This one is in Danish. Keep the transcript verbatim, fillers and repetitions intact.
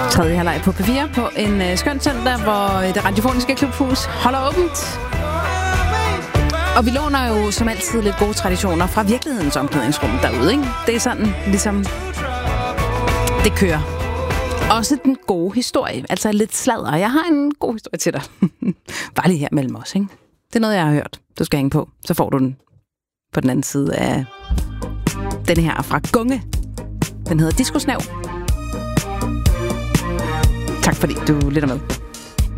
Tredje halvleg på P fire på en øh, skøn søndag, hvor det radiofoniske klubhus holder åbent. Og vi låner jo som altid lidt gode traditioner fra virkelighedens omklædningsrum derude, ikke? Det er sådan, ligesom det kører. Også den gode historie, altså lidt sladder. Jeg har en god historie til dig. Bare lige her mellem os, ikke? Det er noget, jeg har hørt. Du skal hænge på, så får du den på den anden side af denne her fra Gunge. Den hedder Disco Snav. Tak fordi du lytter med.